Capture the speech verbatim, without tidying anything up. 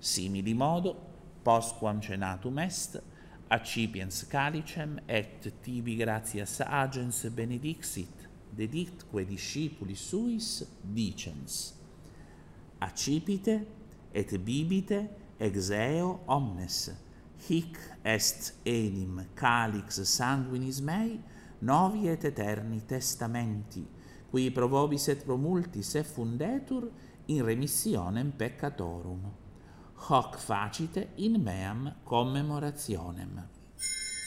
Simili modo, postquam cenatum est, accipiens calicem et tibi gratias agens benedixit, deditque discipulis suis, dicens: accipite et bibite ex eo omnes, hic est enim calix sanguinis mei, novi et eterni testamenti, qui pro vobis et pro multis effundetur in remissionem peccatorum. Hoc facite in meam commemorationem.